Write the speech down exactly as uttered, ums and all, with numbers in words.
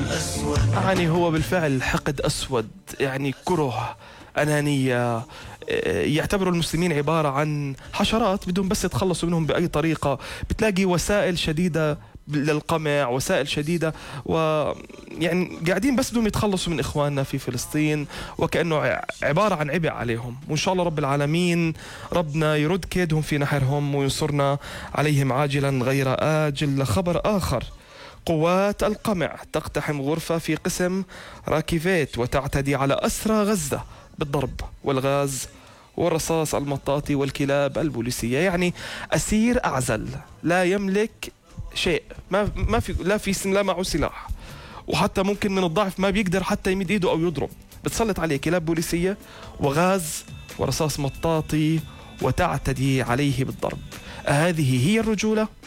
يعني هو بالفعل حقد أسود، يعني كره، أنانية. يعتبروا المسلمين عبارة عن حشرات بدهم بس يتخلصوا منهم بأي طريقة. بتلاقي وسائل شديدة للقمع، وسائل شديدة، ويعني قاعدين بس بدهم يتخلصوا من إخواننا في فلسطين، وكأنه عبارة عن عبء عليهم. وإن شاء الله رب العالمين ربنا يرد كيدهم في نحرهم وينصرنا عليهم عاجلا غير آجل. خبر آخر: قوات القمع تقتحم غرفة في قسم راكيفيت وتعتدي على أسرى غزة بالضرب والغاز والرصاص المطاطي والكلاب البوليسية. يعني أسير أعزل لا يملك شيء، ما ما في لا في لا معه سلاح، وحتى ممكن من الضعف ما بيقدر حتى يمد ايده او يضرب، بتسلط عليه كلاب بوليسية وغاز ورصاص مطاطي وتعتدي عليه بالضرب. هذه هي الرجولة؟